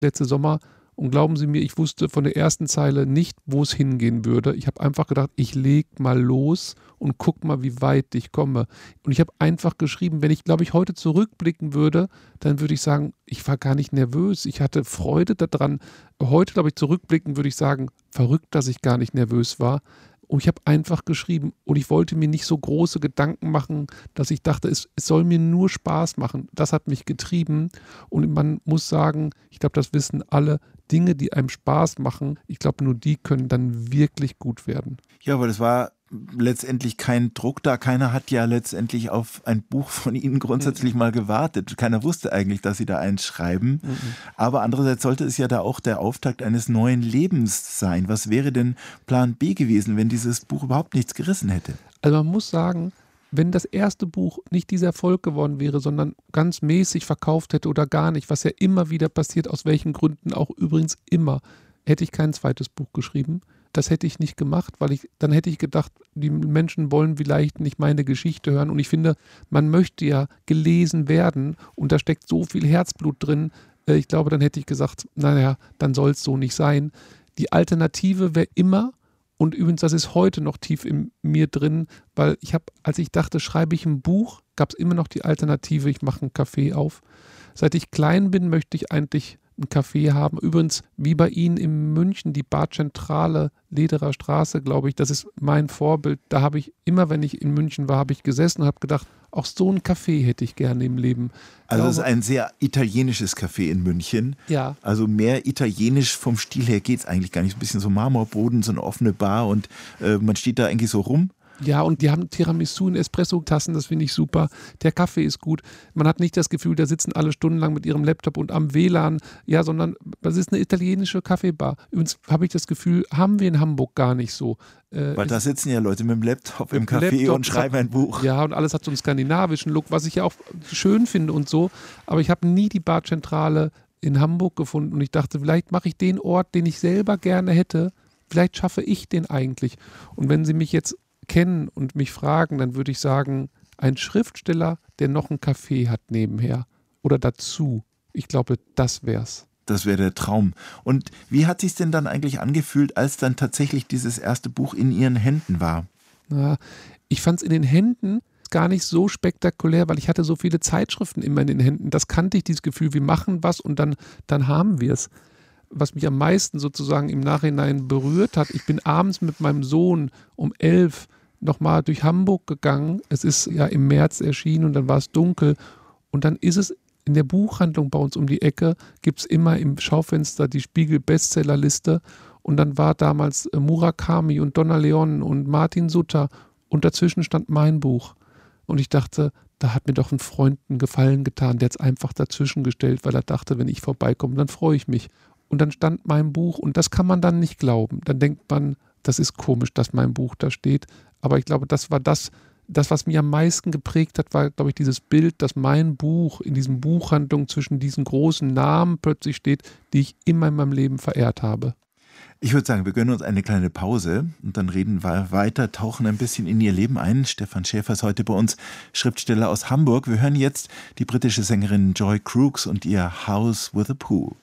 letzte Sommer. Und glauben Sie mir, ich wusste von der ersten Zeile nicht, wo es hingehen würde. Ich habe einfach gedacht, ich leg mal los und guck mal, wie weit ich komme. Und ich habe einfach geschrieben, wenn ich, glaube ich, heute zurückblicken würde, dann würde ich sagen, ich war gar nicht nervös. Ich hatte Freude daran. Heute, glaube ich, zurückblicken würde ich sagen, verrückt, dass ich gar nicht nervös war. Und ich habe einfach geschrieben und ich wollte mir nicht so große Gedanken machen, dass ich dachte, es soll mir nur Spaß machen. Das hat mich getrieben und man muss sagen, ich glaube, das wissen alle, Dinge, die einem Spaß machen, ich glaube, nur die können dann wirklich gut werden. Ja, aber das war letztendlich kein Druck da. Keiner hat ja letztendlich auf ein Buch von Ihnen grundsätzlich mal gewartet. Keiner wusste eigentlich, dass Sie da eins schreiben. Aber andererseits sollte es ja da auch der Auftakt eines neuen Lebens sein. Was wäre denn Plan B gewesen, wenn dieses Buch überhaupt nichts gerissen hätte? Also man muss sagen, wenn das erste Buch nicht dieser Erfolg geworden wäre, sondern ganz mäßig verkauft hätte oder gar nicht, was ja immer wieder passiert, aus welchen Gründen auch übrigens immer, hätte ich kein zweites Buch geschrieben. Das hätte ich nicht gemacht, weil dann hätte ich gedacht, die Menschen wollen vielleicht nicht meine Geschichte hören. Und ich finde, man möchte ja gelesen werden und da steckt so viel Herzblut drin. Ich glaube, dann hätte ich gesagt, naja, dann soll es so nicht sein. Die Alternative wäre immer, und übrigens, das ist heute noch tief in mir drin, weil als ich dachte, schreibe ich ein Buch, gab es immer noch die Alternative, ich mache einen Café auf. Seit ich klein bin, möchte ich eigentlich ein Café haben. Übrigens, wie bei Ihnen in München, die Badzentrale, Lederer Straße, glaube ich, das ist mein Vorbild. Da habe ich immer, wenn ich in München war, habe ich gesessen und habe gedacht, auch so ein Café hätte ich gerne im Leben. Also es ist ein sehr italienisches Café in München. Ja. Also mehr italienisch vom Stil her geht es eigentlich gar nicht. Ein bisschen so Marmorboden, so eine offene Bar und man steht da eigentlich so rum. Ja, und die haben Tiramisu in Espresso-Tassen, das finde ich super. Der Kaffee ist gut. Man hat nicht das Gefühl, da sitzen alle stundenlang mit ihrem Laptop und am WLAN, ja, sondern das ist eine italienische Kaffeebar. Übrigens habe ich das Gefühl, haben wir in Hamburg gar nicht so. Weil da sitzen ja Leute mit dem Laptop im Café und schreiben ein Buch. Ja, und alles hat so einen skandinavischen Look, was ich ja auch schön finde und so. Aber ich habe nie die Badzentrale in Hamburg gefunden und ich dachte, vielleicht mache ich den Ort, den ich selber gerne hätte, vielleicht schaffe ich den eigentlich. Und wenn Sie mich jetzt kennen und mich fragen, dann würde ich sagen, ein Schriftsteller, der noch ein Café hat nebenher oder dazu. Ich glaube, das wär's. Das wäre der Traum. Und wie hat sich's denn dann eigentlich angefühlt, als dann tatsächlich dieses erste Buch in Ihren Händen war? Ja, ich fand es in den Händen gar nicht so spektakulär, weil ich hatte so viele Zeitschriften immer in den Händen. Das kannte ich, dieses Gefühl, wir machen was und dann haben wir es. Was mich am meisten sozusagen im Nachhinein berührt hat, ich bin abends mit meinem Sohn um 11 nochmal durch Hamburg gegangen. Es ist ja im März erschienen und dann war es dunkel. Und dann ist es in der Buchhandlung bei uns um die Ecke, gibt es immer im Schaufenster die Spiegel-Bestsellerliste. Und dann war damals Murakami und Donna Leon und Martin Sutter. Und dazwischen stand mein Buch. Und ich dachte, da hat mir doch ein Freund einen Gefallen getan. Der hat es einfach dazwischen gestellt, weil er dachte, wenn ich vorbeikomme, dann freue ich mich. Und dann stand mein Buch und das kann man dann nicht glauben. Dann denkt man, das ist komisch, dass mein Buch da steht. Aber ich glaube, das war das, was mich am meisten geprägt hat, war, glaube ich, dieses Bild, dass mein Buch in diesen Buchhandlungen zwischen diesen großen Namen plötzlich steht, die ich immer in meinem Leben verehrt habe. Ich würde sagen, wir gönnen uns eine kleine Pause und dann reden wir weiter, tauchen ein bisschen in Ihr Leben ein. Stefan Schäfer ist heute bei uns, Schriftsteller aus Hamburg. Wir hören jetzt die britische Sängerin Joy Crookes und ihr House with a Pool.